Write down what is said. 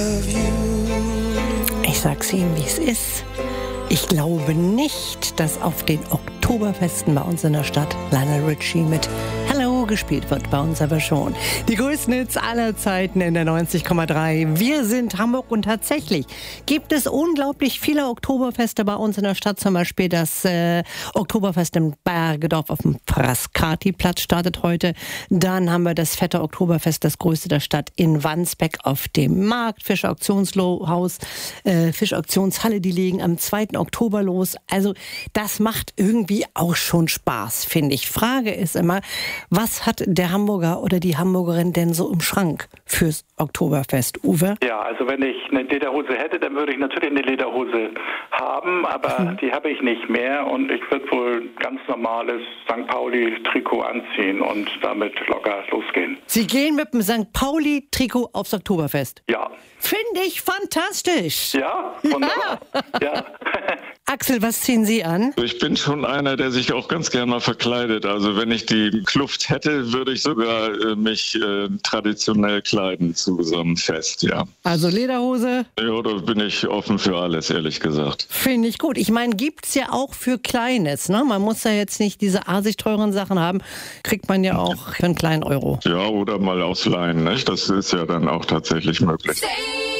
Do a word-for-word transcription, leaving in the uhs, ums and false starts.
Ich sag's Ihnen, wie es ist. Ich glaube nicht, dass auf den Oktoberfesten bei uns in der Stadt Lionel Richie mit Hello gespielt wird. Bei uns aber schon. Die größten Hits aller Zeiten in der neunzig Komma drei. Wir sind Hamburg und tatsächlich gibt es unglaublich viele Oktoberfeste bei uns in der Stadt. Zum Beispiel das äh, Oktoberfest in Bergedorf auf dem Frascati-Platz startet heute. Dann haben wir das fette Oktoberfest, das größte der Stadt, in Wandsbek auf dem Markt. Fischauktionshaus, äh, Fischauktionshalle, die legen am zweiten Oktober los. Also das macht irgendwie auch schon Spaß, finde ich. Frage ist immer, was hat der Hamburger oder die Hamburgerin denn so im Schrank fürs Oktoberfest, Uwe? Ja, also wenn ich eine Lederhose hätte, dann würde ich natürlich eine Lederhose haben, aber mhm. die habe ich nicht mehr und ich würde wohl ganz normales Sankt Pauli-Trikot anziehen und damit locker losgehen. Sie gehen mit dem Sankt Pauli-Trikot aufs Oktoberfest? Ja. Finde ich fantastisch. Ja, wunderbar. Ja. Ja. Axel, was ziehen Sie an? Ich bin schon einer, der sich auch ganz gerne mal verkleidet. Also wenn ich die Kluft hätte, würde ich sogar äh, mich äh, traditionell kleiden zu so einem Fest, ja. Also Lederhose? Ja, da bin ich offen für alles, ehrlich gesagt. Finde ich gut. Ich meine, gibt's ja auch für Kleines, ne? Man muss ja jetzt nicht diese asig teuren Sachen haben. Kriegt man ja auch für einen kleinen Euro. Ja, oder mal ausleihen, nicht? Das ist ja dann auch tatsächlich möglich.